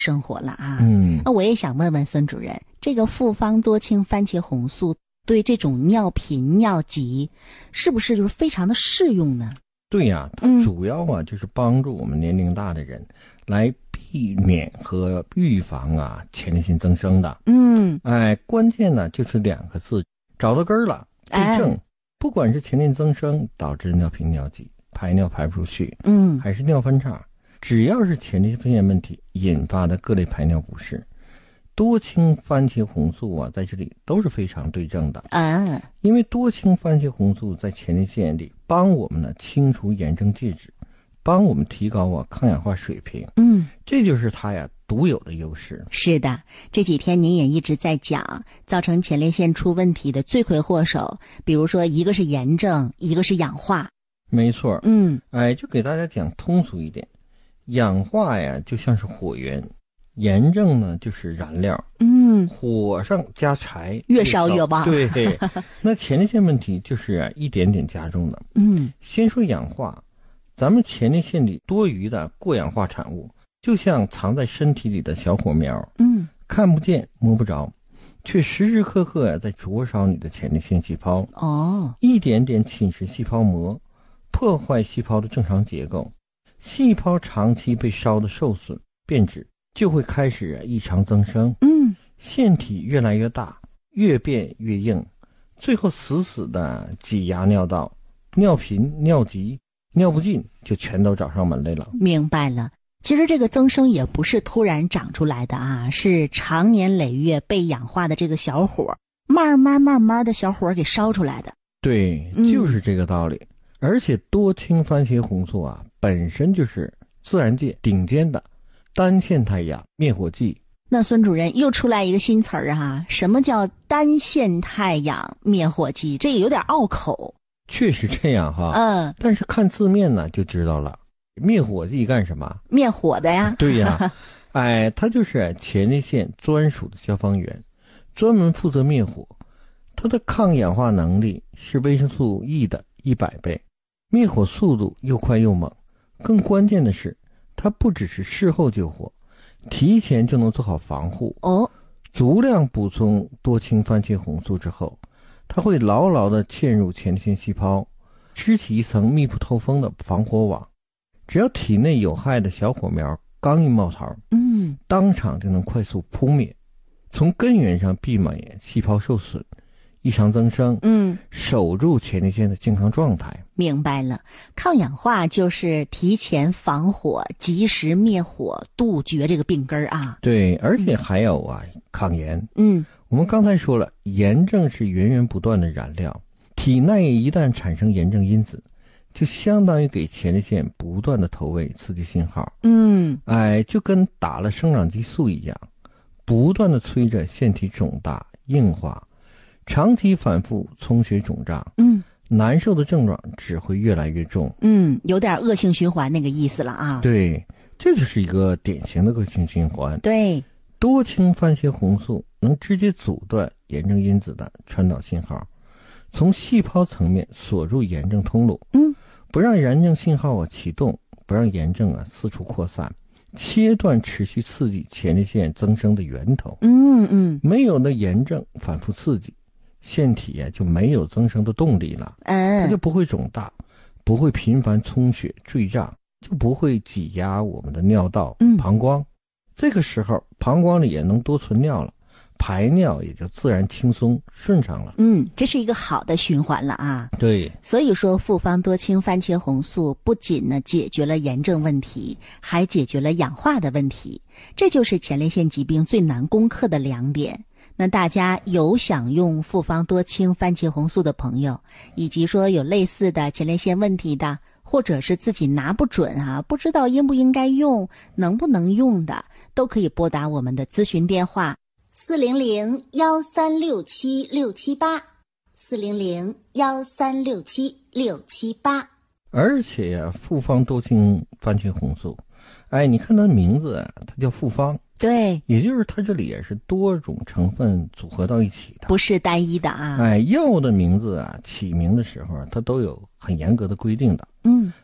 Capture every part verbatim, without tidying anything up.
生活了啊。 嗯， 那我也想问问孙主任，这个复方多氢番茄红素对这种尿频尿急是不是就是非常的适用呢？ 对呀、啊，它主要啊、嗯、就是帮助我们年龄大的人来避免和预防啊前列腺增生的。 嗯， 哎，关键呢就是两个字，找到根儿了，对症。哎、不管是前列腺增生导致尿频尿急、排尿排不出去， 嗯， 还是尿分叉，只要是前列腺问题引发的各类排尿不适，多氢番茄红素啊，在这里都是非常对症的啊。 因为多氢番茄红素在前列腺里帮我们呢清除炎症介质，帮我们提高啊抗氧化水平。 嗯， 这就是它呀独有的优势。 是的，这几天您也一直在讲，造成前列腺出问题的罪魁祸首，比如说一个是炎症，一个是氧化。 没错， 嗯， 哎，就给大家讲通俗一点，氧化呀就像是火源，炎症呢就是燃料。 嗯， 火上加柴， 越烧越旺。 对，那前列腺问题就是啊一点点加重的。 嗯， 先说氧化，咱们前列腺里多余的过氧化产物，就像藏在身体里的小火苗， 嗯， 看不见摸不着，却时时刻刻呀在灼烧你的前列腺细胞。 哦， 一点点侵蚀细胞膜，破坏细胞的正常结构，细胞长期被烧得受损变质，就会开始异常增生。 嗯， 腺体越来越大，越变越硬，最后死死的挤压尿道，尿频尿急尿不尽就全都找上门来了。 明白了，其实这个增生也不是突然长出来的啊，是长年累月被氧化的这个小火慢慢慢慢的小火给烧出来的。 对，就是这个道理。嗯，而且多氢番茄红素啊本身就是自然界顶尖的单腺态氧灭火剂。 那孙主任又出来一个新词儿啊，什么叫单腺态氧灭火剂？这个有点拗口。 确实这样哈， 嗯， 但是看字面呢就知道了，灭火剂干什么？ 灭火的呀。 对呀，哎，它就是前列腺专属的消防员，专门负责灭火。它的抗氧化能力是维生素 E 的一百倍，灭火速度又快又猛。更关键的是，它不只是事后救火，提前就能做好防护。 哦， 足量补充多氢番茄红素之后，它会牢牢地嵌入前列腺细胞，织起一层密不透风的防火网。只要体内有害的小火苗刚一冒头， 嗯， 当场就能快速扑灭，从根源上避免细胞受损、异常增生， 嗯， 守住前列腺的健康状态。 明白了，抗氧化就是提前防火，及时灭火，杜绝这个病根儿啊。 对，而且还有啊，嗯、抗炎。 嗯， 我们刚才说了，炎症是源源不断的燃料，体内一旦产生炎症因子，就相当于给前列腺不断的投喂刺激信号。 嗯， 哎，就跟打了生长激素一样，不断的催着腺体肿大硬化，长期反复充血肿胀， 嗯， 难受的症状只会越来越重。 嗯，有点恶性循环那个意思了啊。 对，这就是一个典型的恶性循环。 对， 多氢番茄红素能直接阻断炎症因子的传导信号，从细胞层面锁住炎症通路， 嗯， 不让炎症信号啊启动，不让炎症啊四处扩散，切断持续刺激前列腺增生的源头。 嗯嗯， 没有了炎症反复刺激，腺体啊就没有增生的动力了， 嗯， 它就不会肿大，不会频繁充血坠胀，就不会挤压我们的尿道、 嗯、 膀胱。这个时候膀胱里也能多存尿了，排尿也就自然轻松顺畅了。 嗯，这是一个好的循环了啊。 对， 所以说复方多氢番茄红素不仅呢解决了炎症问题，还解决了氧化的问题，这就是前列腺疾病最难攻克的两点。那大家有想用复方多氢番茄红素的朋友，以及说有类似的前列腺问题的，或者是自己拿不准啊，不知道应不应该用，能不能用的，都可以拨打我们的咨询电话四零零幺三六七六七八，四零零幺三六七六七八。 而且呀、啊，复方多氢番茄红素，哎，你看它的名字啊，它叫复方。 对， 也就是它这里也是多种成分组合到一起的， 不是单一的啊。 哎，药的名字啊，起名的时候它都有很严格的规定的。 嗯，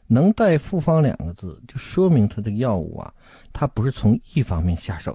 能带复方两个字，就说明它的药物啊，它不是从一方面下手